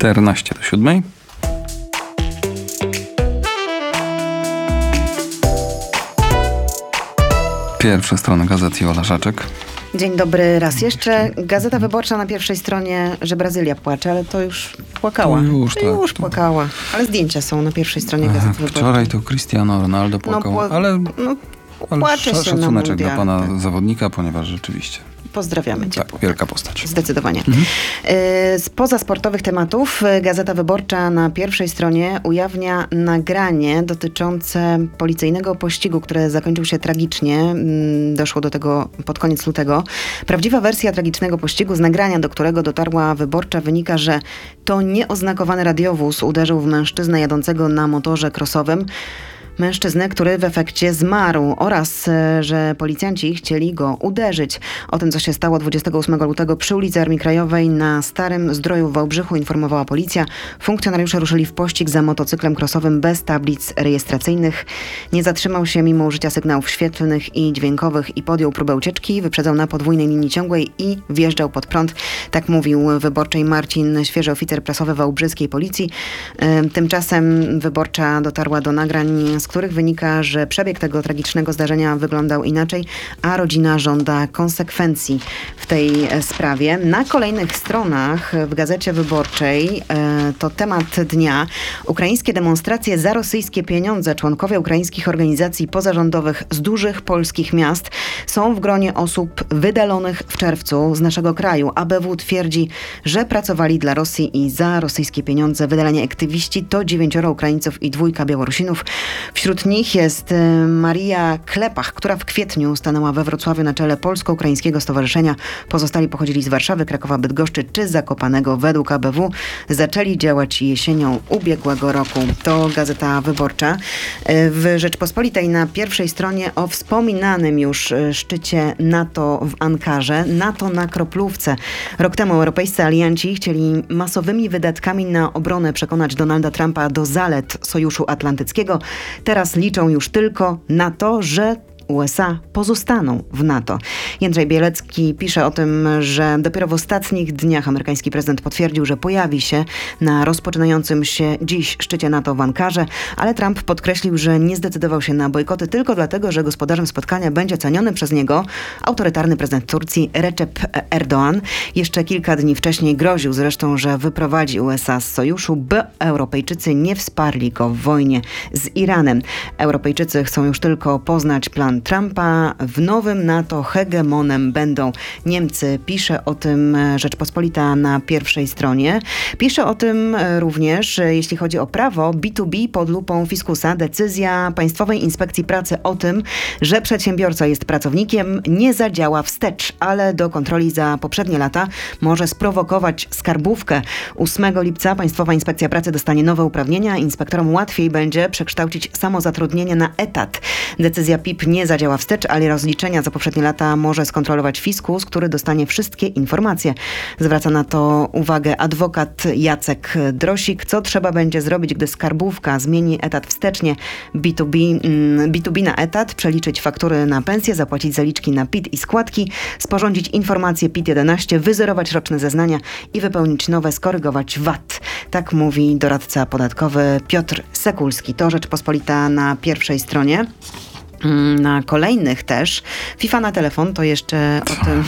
14 do 7. Pierwsza strona gazety Jola Żaczek. Dzień dobry raz jeszcze. Gazeta Wyborcza na pierwszej stronie, że Brazylia płacze, ale to już płakała. Już płakała. Ale zdjęcia są na pierwszej stronie Gazety Wyborczej. Wczoraj to Cristiano Ronaldo płakał, ale płacze się szacuneczek na dla pana zawodnika, ponieważ rzeczywiście... Pozdrawiamy cię. Tak, wielka postać. Zdecydowanie. Z pozasportowych tematów Gazeta Wyborcza na pierwszej stronie ujawnia nagranie dotyczące policyjnego pościgu, które zakończył się tragicznie. Doszło do tego pod koniec lutego. Prawdziwa wersja tragicznego pościgu z nagrania, do którego dotarła Wyborcza, wynika, że to nieoznakowany radiowóz uderzył w mężczyznę jadącego na motorze crossowym. Mężczyznę, który w efekcie zmarł oraz, że policjanci chcieli go uderzyć. O tym, co się stało 28 lutego przy ulicy Armii Krajowej na Starym Zdroju w Wałbrzychu, informowała policja. Funkcjonariusze ruszyli w pościg za motocyklem crossowym bez tablic rejestracyjnych. Nie zatrzymał się mimo użycia sygnałów świetlnych i dźwiękowych i podjął próbę ucieczki. Wyprzedzał na podwójnej linii ciągłej i wjeżdżał pod prąd. Tak mówił Wyborczej Marcin Świeży, oficer prasowy wałbrzyskiej policji. Tymczasem Wyborcza dotarła do nagrań, z których wynika, że przebieg tego tragicznego zdarzenia wyglądał inaczej, a rodzina żąda konsekwencji w tej sprawie. Na kolejnych stronach w Gazecie Wyborczej to temat dnia. Ukraińskie demonstracje za rosyjskie pieniądze. Członkowie ukraińskich organizacji pozarządowych z dużych polskich miast są w gronie osób wydalonych w czerwcu z naszego kraju. ABW twierdzi, że pracowali dla Rosji i za rosyjskie pieniądze. Wydaleni aktywiści to 9 Ukraińców i 2 Białorusinów. Wśród nich jest Maria Klepach, która w kwietniu stanęła we Wrocławiu na czele Polsko-Ukraińskiego Stowarzyszenia. Pozostali pochodzili z Warszawy, Krakowa, Bydgoszczy czy Zakopanego. Według ABW zaczęli działać jesienią ubiegłego roku. To Gazeta Wyborcza. W Rzeczpospolitej na pierwszej stronie o wspominanym już szczycie NATO w Ankarze. NATO na kroplówce. Rok temu europejscy alianci chcieli masowymi wydatkami na obronę przekonać Donalda Trumpa do zalet Sojuszu Atlantyckiego. Teraz liczą już tylko na to, że USA pozostaną w NATO. Jędrzej Bielecki pisze o tym, że dopiero w ostatnich dniach amerykański prezydent potwierdził, że pojawi się na rozpoczynającym się dziś szczycie NATO w Ankarze, ale Trump podkreślił, że nie zdecydował się na bojkoty tylko dlatego, że gospodarzem spotkania będzie ceniony przez niego autorytarny prezydent Turcji Recep Erdoğan. Jeszcze kilka dni wcześniej groził zresztą, że wyprowadzi USA z sojuszu, by Europejczycy nie wsparli go w wojnie z Iranem. Europejczycy chcą już tylko poznać plan Trumpa. W nowym NATO hegemonem będą Niemcy. Pisze o tym Rzeczpospolita na pierwszej stronie. Pisze o tym również, jeśli chodzi o prawo, B2B pod lupą fiskusa. Decyzja Państwowej Inspekcji Pracy o tym, że przedsiębiorca jest pracownikiem, nie zadziała wstecz, ale do kontroli za poprzednie lata może sprowokować skarbówkę. 8 lipca Państwowa Inspekcja Pracy dostanie nowe uprawnienia. Inspektorom łatwiej będzie przekształcić samozatrudnienie na etat. Decyzja PIP nie zadziała wstecz, ale rozliczenia za poprzednie lata może skontrolować fiskus, który dostanie wszystkie informacje. Zwraca na to uwagę adwokat Jacek Drosik. Co trzeba będzie zrobić, gdy skarbówka zmieni etat wstecznie B2B na etat, przeliczyć faktury na pensję, zapłacić zaliczki na PIT i składki, sporządzić informacje PIT-11, wyzerować roczne zeznania i wypełnić nowe, skorygować VAT. Tak mówi doradca podatkowy Piotr Sekulski. To Rzeczpospolita na pierwszej stronie. Na kolejnych też. FIFA na telefon, to jeszcze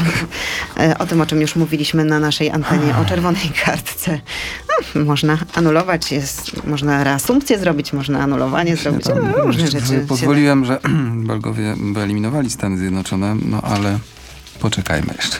o czym już mówiliśmy na naszej antenie, o czerwonej kartce. Można anulować, można reasumpcję zrobić, można anulowanie zrobić. Różne rzeczy. Pozwoliłem, że Belgowie wyeliminowali Stany Zjednoczone, ale poczekajmy jeszcze.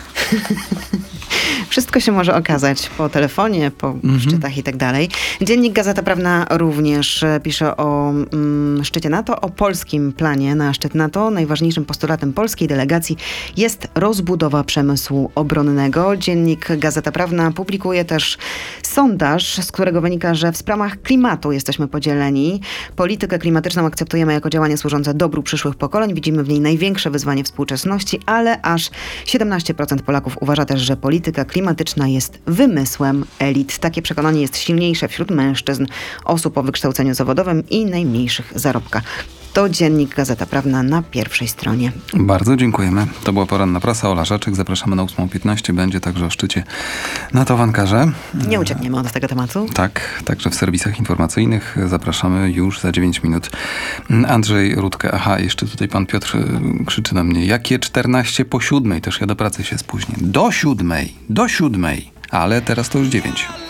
Wszystko się może okazać po telefonie, po szczytach i tak dalej. Dziennik Gazeta Prawna również pisze o szczycie NATO, o polskim planie na szczyt NATO. Najważniejszym postulatem polskiej delegacji jest rozbudowa przemysłu obronnego. Dziennik Gazeta Prawna publikuje też sondaż, z którego wynika, że w sprawach klimatu jesteśmy podzieleni. Politykę klimatyczną akceptujemy jako działanie służące dobru przyszłych pokoleń. Widzimy w niej największe wyzwanie współczesności, ale aż 17% Polaków uważa też, że polityka klimatyczna jest wymysłem elit. Takie przekonanie jest silniejsze wśród mężczyzn, osób o wykształceniu zawodowym i najmniejszych zarobkach. to Dziennik Gazeta Prawna na pierwszej stronie. Bardzo dziękujemy. To była Poranna Prasa. Ola Żaczek. Zapraszamy na 8:15. Będzie także o szczycie NATO w Ankarze. Nie uciekniemy od tego tematu. Tak, także w serwisach informacyjnych. Zapraszamy już za 9 minut. Andrzej Rutkę. Aha, jeszcze tutaj pan Piotr krzyczy na mnie. Jakie 14 po 7? Też ja do pracy się spóźnię. Do 7. Ale teraz to już 9.